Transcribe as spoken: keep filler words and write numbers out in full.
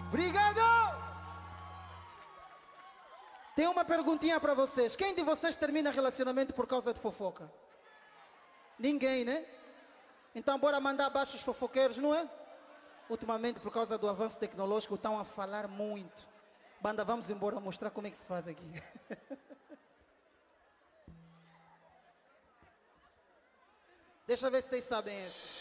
Obrigado! Tenho uma perguntinha para vocês. Quem de vocês termina relacionamento por causa de fofoca? Ninguém, né? Então bora mandar abaixo os fofoqueiros, não é? Ultimamente, por causa do avanço tecnológico, estão a falar muito. Banda, vamos embora mostrar como é que se faz aqui. Deixa eu ver se vocês sabem esse.